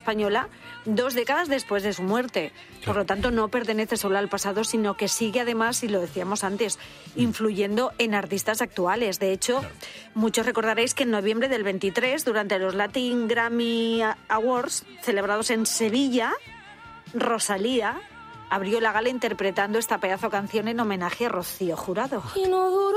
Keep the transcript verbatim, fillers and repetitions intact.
española dos décadas después de su muerte. Por lo tanto, no pertenece solo al pasado, sino que sigue además, y lo decíamos antes, influyendo en artistas actuales. De hecho, muchos recordaréis que en noviembre del veintitrés, durante los Latin Grammy Awards, celebrados en Sevilla, Rosalía abrió la gala interpretando esta pedazo canción en homenaje a Rocío Jurado. Y no duró